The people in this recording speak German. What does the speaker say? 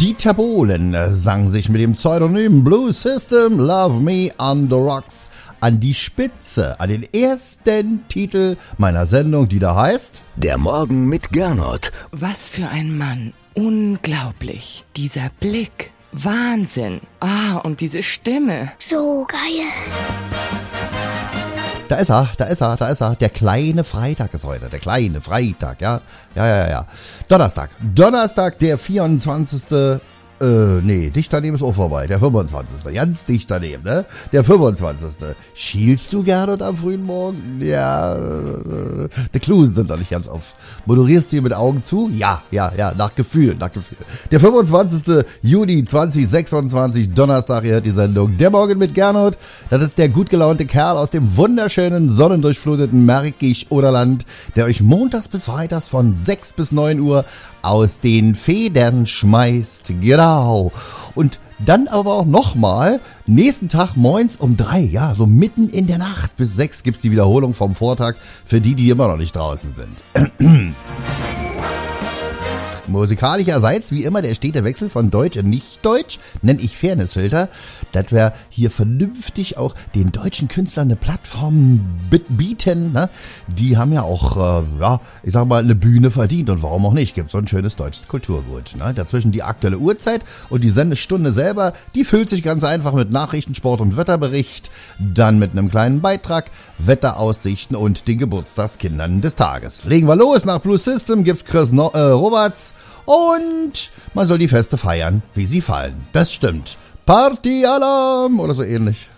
Dieter Bohlen sang sich mit dem Pseudonym Blue System Love Me on the Rocks an die Spitze, an den ersten Titel meiner Sendung, die da heißt Der Morgen mit Gernot. Was für ein Mann. Unglaublich. Dieser Blick. Wahnsinn. Und diese Stimme. So geil. Da ist er. Der kleine Freitag ist heute. Der kleine Freitag, ja. Ja. Donnerstag, der 24. Dicht daneben ist auch vorbei. Der 25. Ganz dicht daneben, ne? Der 25. Schielst du, Gernot, am frühen Morgen? Ja, die Klusen sind doch nicht ganz auf. Moderierst du hier mit Augen zu? Ja, nach Gefühl. Der 25. Juni 2026, Donnerstag, ihr hört die Sendung Der Morgen mit Gernot. Das ist der gut gelaunte Kerl aus dem wunderschönen, sonnendurchfluteten Märkisch-Oderland, der euch montags bis freitags von 6 bis 9 Uhr aus den Federn schmeißt. Genau. Und dann aber auch nochmal, nächsten Tag moins um 3, ja, so mitten in der Nacht bis 6 gibt's die Wiederholung vom Vortag für die immer noch nicht draußen sind. Musikalischerseits, wie immer, der stete Wechsel von Deutsch und Nicht-Deutsch, nenne ich Fairnessfilter, dass wir hier vernünftig auch den deutschen Künstlern eine Plattform bieten, ne? Die haben ja auch, ich sag mal, eine Bühne verdient und warum auch nicht, gibt so ein schönes deutsches Kulturgut, ne? Dazwischen die aktuelle Uhrzeit und die Sendestunde selber, die füllt sich ganz einfach mit Nachrichten, Sport und Wetterbericht, dann mit einem kleinen Beitrag, Wetteraussichten und den Geburtstagskindern des Tages. Legen wir los, nach Blue System gibt's Chris Roberts und man soll die Feste feiern, wie sie fallen. Das stimmt. Partyalarm oder so ähnlich.